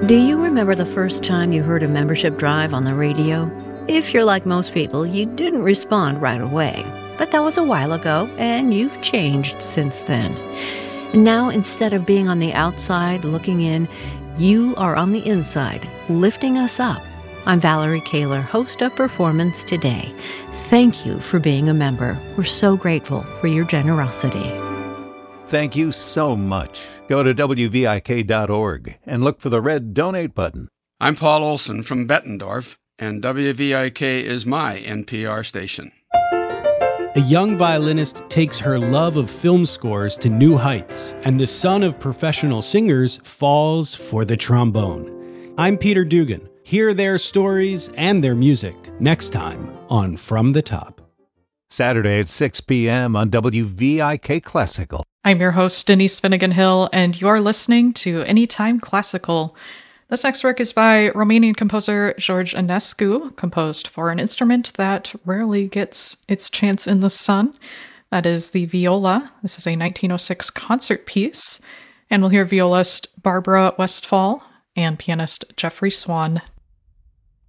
Do you remember the first time you heard a membership drive on the radio? If you're like most people, you didn't respond right away. But that was a while ago, and you've changed since then. And now, instead of being on the outside looking in, you are on the inside, lifting us up. I'm Valerie Kaler, host of Performance Today. Thank you for being a member. We're so grateful for your generosity. Thank you so much. Go to WVIK.org and look for the red donate button. I'm Paul Olson from Bettendorf, and WVIK is my NPR station. A young violinist takes her love of film scores to new heights, and the son of professional singers falls for the trombone. I'm Peter Dugan. Hear their stories and their music next time on From the Top. Saturday at 6 p.m. on WVIK Classical. I'm your host, Denise Finnegan-Hill, and you're listening to Anytime Classical. This next work is by Romanian composer George Enescu, composed for an instrument that rarely gets its chance in the sun. That is the viola. This is a 1906 concert piece, and we'll hear violist Barbara Westphal and pianist Jeffrey Swan